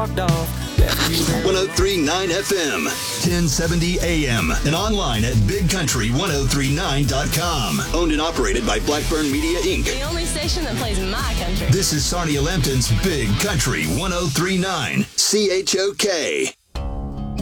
walked off. 103.9 FM, 1070 AM, and online at BigCountry1039.com. Owned and operated by Blackburn Media, Inc. The only station that plays my country. This is Sarnia Lambton's Big Country 1039, CHOK.